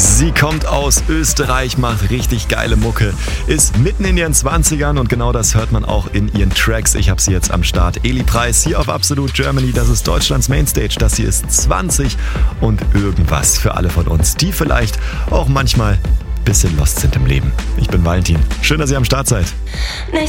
Sie kommt aus Österreich, macht richtig geile Mucke, ist mitten in ihren 20ern und genau das hört man auch in ihren Tracks. Ich habe sie jetzt am Start. Eli Preis hier auf Absolute Germany, das ist Deutschlands Mainstage. Das hier ist 20 und irgendwas für alle von uns, die vielleicht auch manchmal ein bisschen lost sind im Leben. Ich bin Valentin. Schön, dass ihr am Start seid.